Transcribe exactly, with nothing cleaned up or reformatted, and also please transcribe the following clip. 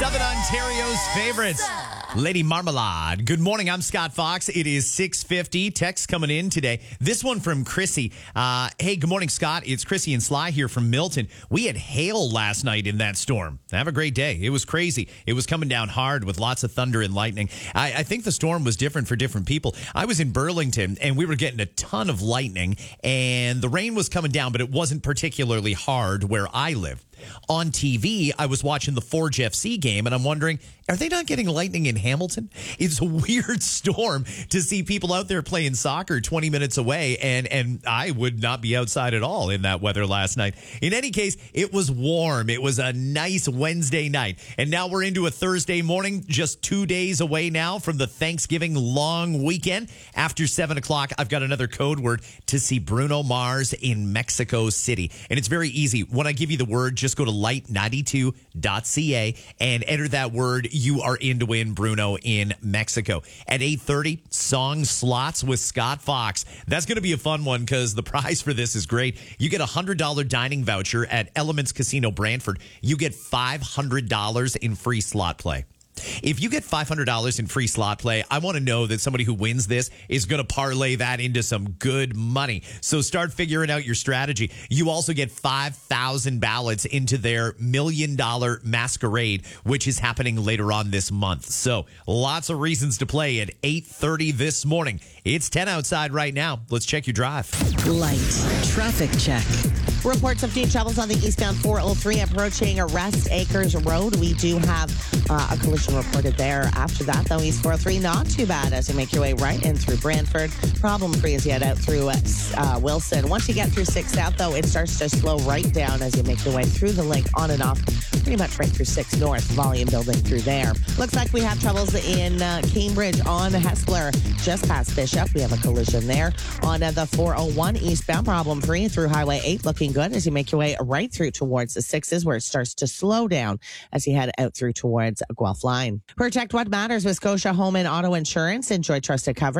Southern Ontario's favorites, Lady Marmalade. Good morning, I'm Scott Fox. It is six fifty. Text coming in today. This one from Chrissy. Uh, hey, good morning, Scott. It's Chrissy and Sly here from Milton. We had hail last night in that storm. Have a great day. It was crazy. It was coming down hard with lots of thunder and lightning. I, I think the storm was different for different people. I was in Burlington, and we were getting a ton of lightning, and the rain was coming down, but it wasn't particularly hard where I live. On T V, I was watching the Forge F C game, and I'm wondering, are they not getting lightning in Hamilton? It's a weird storm to see people out there playing soccer twenty minutes away, and, and I would not be outside at all in that weather last night. In any case, it was warm. It was a nice Wednesday night, and now we're into a Thursday morning, just two days away now from the Thanksgiving long weekend. After seven o'clock, I've got another code word to see Bruno Mars in Mexico City, and it's very easy. When I give you the word, just go to light ninety-two dot c a and enter that word. You are in to win Bruno in Mexico. At eight thirty, Song Slots with Scott Fox. That's going to be a fun one because the prize for this is great. You get a one hundred dollars dining voucher at Elements Casino Brantford. You get five hundred dollars in free slot play. If you get five hundred dollars in free slot play, I want to know that somebody who wins this is going to parlay that into some good money. So start figuring out your strategy. You also get five thousand ballots into their million dollar masquerade, which is happening later on this month. So lots of reasons to play at eight thirty this morning. It's ten outside right now. Let's check your drive. Light traffic check. Reports of deep troubles on the eastbound four oh three approaching Rest Acres Road. We do have uh, a collision reported there. After that, though, East four oh three, not too bad as you make your way right in through Brantford. Problem-free as you head out through uh, Wilson. Once you get through six South, though, it starts to slow right down as you make your way through the link on and off, pretty much right through six North, volume building through there. Looks like we have troubles in uh, Cambridge on Hessler, just past Bishop. We have a collision there. On uh, the four oh one eastbound, problem-free through Highway eight, looking good as you make your way right through towards the sixes, where it starts to slow down as you head out through towards Guelph Line. Protect what matters with Scotia Home and Auto Insurance. Enjoy trusted coverage